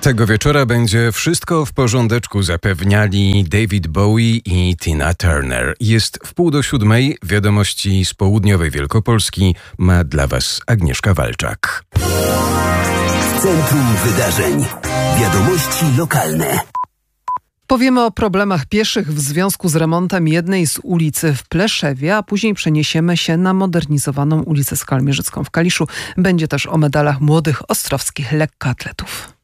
Tego wieczora będzie wszystko w porządeczku, zapewniali David Bowie i Tina Turner. Jest 6:30, wiadomości z południowej Wielkopolski ma dla Was Agnieszka Walczak. Centrum Wydarzeń. Wiadomości lokalne. Powiemy o problemach pieszych w związku z remontem jednej z ulicy w Pleszewie, a później przeniesiemy się na modernizowaną ulicę Skalmierzycką w Kaliszu. Będzie też o medalach młodych ostrowskich lekkoatletów.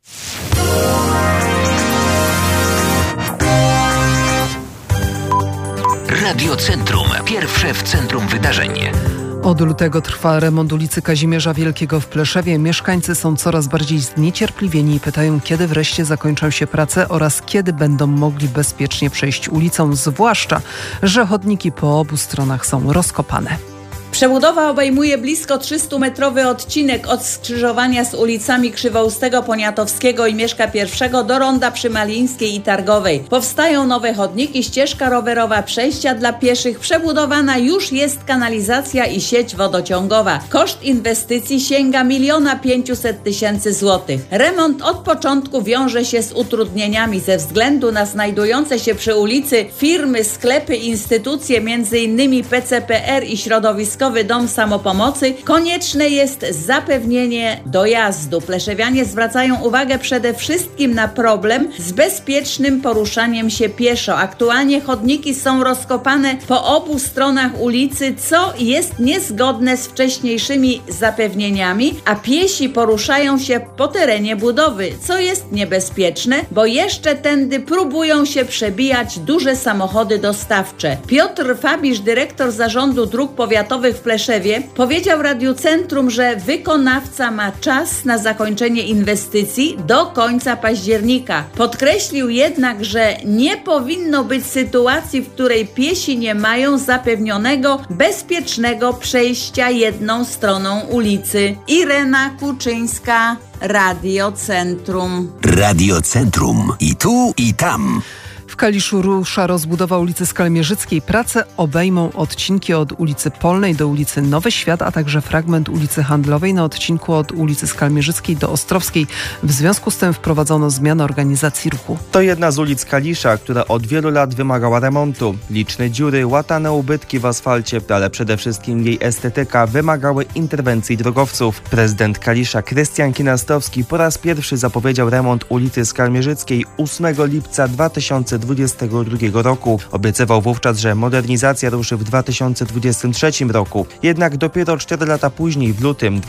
Radio Centrum. Pierwsze w centrum wydarzeń. Od lutego trwa remont ulicy Kazimierza Wielkiego w Pleszewie. Mieszkańcy są coraz bardziej zniecierpliwieni i pytają, kiedy wreszcie zakończą się prace oraz kiedy będą mogli bezpiecznie przejść ulicą, zwłaszcza że chodniki po obu stronach są rozkopane. Przebudowa obejmuje blisko 300-metrowy odcinek od skrzyżowania z ulicami Krzywoustego, Poniatowskiego i Mieszka I do ronda przy Malińskiej i Targowej. Powstają nowe chodniki, ścieżka rowerowa, przejścia dla pieszych. Przebudowana już jest kanalizacja i sieć wodociągowa. Koszt inwestycji sięga 1 500 000 złotych. Remont od początku wiąże się z utrudnieniami ze względu na znajdujące się przy ulicy firmy, sklepy, instytucje, m.in. PCPR i środowiskowy Dom Samopomocy. Konieczne jest zapewnienie dojazdu. Pleszewianie zwracają uwagę przede wszystkim na problem z bezpiecznym poruszaniem się pieszo. Aktualnie chodniki są rozkopane po obu stronach ulicy, co jest niezgodne z wcześniejszymi zapewnieniami, a piesi poruszają się po terenie budowy, co jest niebezpieczne, bo jeszcze tędy próbują się przebijać duże samochody dostawcze. Piotr Fabisz, dyrektor Zarządu Dróg Powiatowych w Pleszewie, powiedział Radiu Centrum, że wykonawca ma czas na zakończenie inwestycji do końca października. Podkreślił jednak, że nie powinno być sytuacji, w której piesi nie mają zapewnionego bezpiecznego przejścia jedną stroną ulicy. Irena Kuczyńska, Radio Centrum. Radio Centrum. I tu, i tam. W Kaliszu rusza rozbudowa ulicy Skalmierzyckiej. Prace obejmą odcinki od ulicy Polnej do ulicy Nowy Świat, a także fragment ulicy Handlowej na odcinku od ulicy Skalmierzyckiej do Ostrowskiej. W związku z tym wprowadzono zmianę organizacji ruchu. To jedna z ulic Kalisza, która od wielu lat wymagała remontu. Liczne dziury, łatane ubytki w asfalcie, ale przede wszystkim jej estetyka wymagały interwencji drogowców. Prezydent Kalisza Krystian Kinastowski po raz pierwszy zapowiedział remont ulicy Skalmierzyckiej 8 lipca 2022 roku. Obiecywał wówczas, że modernizacja ruszy w 2023 roku. Jednak dopiero 4 lata później, w lutym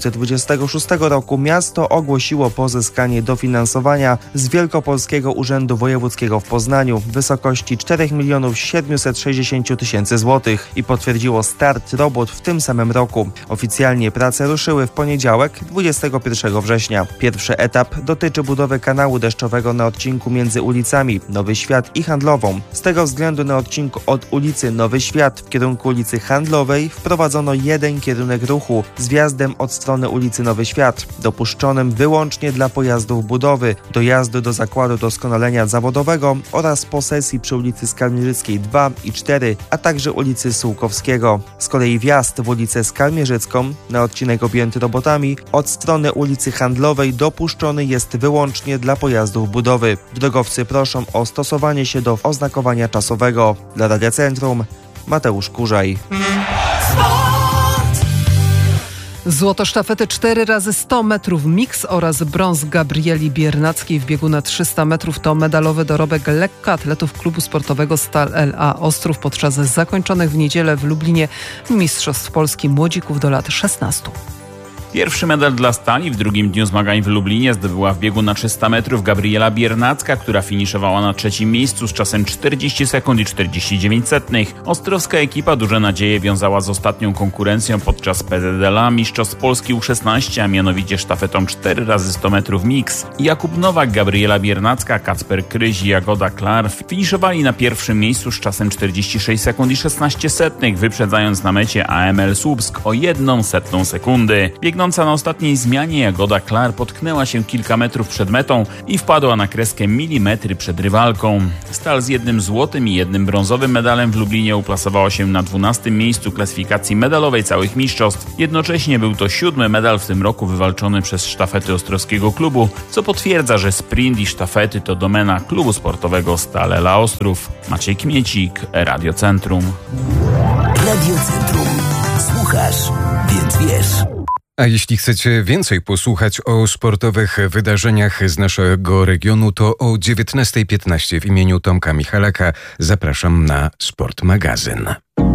2026 roku, miasto ogłosiło pozyskanie dofinansowania z Wielkopolskiego Urzędu Wojewódzkiego w Poznaniu w wysokości 4 760 000 złotych i potwierdziło start robót w tym samym roku. Oficjalnie prace ruszyły w poniedziałek, 21 września. Pierwszy etap dotyczy budowy kanału deszczowego na odcinku między ulicami Nowy Świat i Handlową. Z tego względu na odcinku od ulicy Nowy Świat w kierunku ulicy Handlowej wprowadzono jeden kierunek ruchu z wjazdem od strony ulicy Nowy Świat, dopuszczonym wyłącznie dla pojazdów budowy, dojazdu do zakładu doskonalenia zawodowego oraz posesji przy ulicy Skalmierzyckiej 2 i 4, a także ulicy Sułkowskiego. Z kolei wjazd w ulicę Skalmierzycką na odcinek objęty robotami od strony ulicy Handlowej dopuszczony jest wyłącznie dla pojazdów budowy. Drogowcy proszą o stosowanie się do oznakowania czasowego. Dla Radia Centrum Mateusz Kurzaj. Złoto sztafety 4x100 metrów mix oraz brąz Gabrieli Biernackiej w biegu na 300 metrów to medalowy dorobek lekkoatletów klubu sportowego Stal LA Ostrów podczas zakończonych w niedzielę w Lublinie Mistrzostw Polski młodzików do lat 16. Pierwszy medal dla Stali w drugim dniu zmagań w Lublinie zdobyła w biegu na 300 metrów Gabriela Biernacka, która finiszowała na trzecim miejscu z czasem 40 sekund i 49 setnych. Ostrowska ekipa duże nadzieje wiązała z ostatnią konkurencją podczas PZDLA Mistrzostw Polski U16, a mianowicie sztafetą 4x100 metrów mix. Jakub Nowak, Gabriela Biernacka, Kacper Kryś i Jagoda Klar finiszowali na pierwszym miejscu z czasem 46 sekund i 16 setnych, wyprzedzając na mecie AML Słupsk o 1/100 sekundy. Bieg Biegnąca na ostatniej zmianie Jagoda Klar potknęła się kilka metrów przed metą i wpadła na kreskę milimetry przed rywalką. Stal z 1 złotym i 1 brązowym medalem w Lublinie uplasowała się na 12. miejscu klasyfikacji medalowej całych mistrzostw. Jednocześnie był to 7. medal w tym roku wywalczony przez sztafety ostrowskiego klubu, co potwierdza, że sprint i sztafety to domena klubu sportowego Stal LA Ostrów. Maciej Kmiecik, Radio Centrum. Radio Centrum. Słuchasz, więc wiesz. A jeśli chcecie więcej posłuchać o sportowych wydarzeniach z naszego regionu, to o 19:15 w imieniu Tomka Michalaka zapraszam na Sport Magazyn.